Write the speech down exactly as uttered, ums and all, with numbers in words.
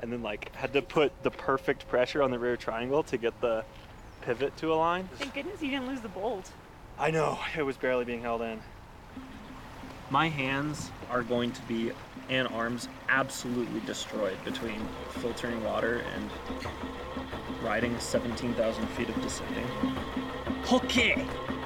and then like had to put the perfect pressure on the rear triangle to get the pivot to align. Thank goodness you didn't lose the bolt. I know, it was barely being held in. My hands are going to be, and arms, absolutely destroyed between filtering water and riding seventeen thousand feet of descending. Okay,